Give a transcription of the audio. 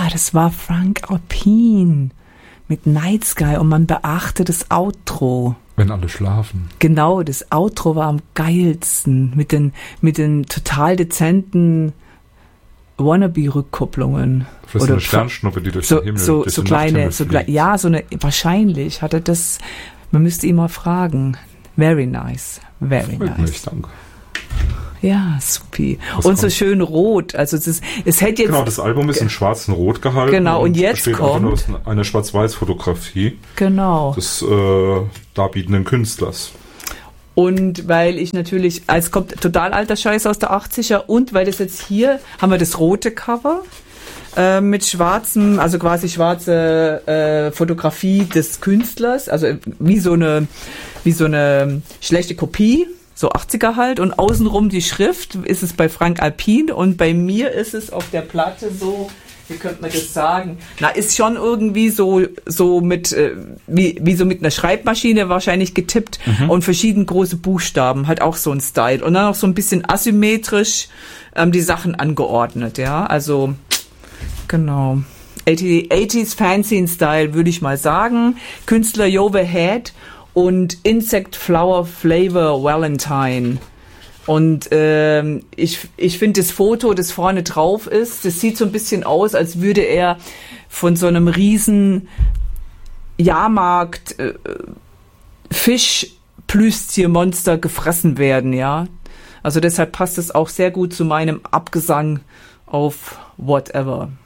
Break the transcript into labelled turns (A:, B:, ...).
A: das war Frank Alpine mit Night Sky und man beachte das Outro.
B: Wenn alle schlafen.
A: Genau, das Outro war am geilsten mit den total dezenten Wannabe-Rückkopplungen.
B: Vielleicht so eine Sternschnuppe, die durch den Himmel,
A: so
B: durch den
A: kleine,
B: fliegt.
A: ja, so eine, wahrscheinlich hat er das, man müsste ihn mal fragen. Very nice, very
B: Freut
A: nice.
B: mich, danke.
A: Ja, supi.
B: Was
A: Und so
B: kommt?
A: schön rot, also es hätte jetzt...
B: Genau, das Album ist in schwarz und rot gehalten.
A: Genau, und jetzt
B: besteht einfach
A: kommt...
B: nur aus einer Schwarz-Weiß-Fotografie
A: Genau.
B: des darbietenden Künstlers.
A: Und weil ich natürlich, es kommt total alter Scheiß aus der 80er und weil das jetzt hier, haben wir das rote Cover mit schwarzem, also quasi schwarze Fotografie des Künstlers, also wie so eine schlechte Kopie, so 80er halt, und außenrum die Schrift ist es bei Frank Alpine und bei mir ist es auf der Platte so, wie könnte man das sagen? Na, ist schon irgendwie so mit, wie so mit einer Schreibmaschine wahrscheinlich getippt und verschieden große Buchstaben, halt auch so ein Style. Und dann auch so ein bisschen asymmetrisch die Sachen angeordnet, ja, also, genau. 80s Fanzine Style, würde ich mal sagen. Künstler Jove Head und Insect Flower Flavor Valentine. Und ich finde das Foto, das vorne drauf ist, das sieht so ein bisschen aus, als würde er von so einem riesen Jahrmarkt Fischplüschtiermonster gefressen werden, ja. Also deshalb passt es auch sehr gut zu meinem Abgesang auf Whatever.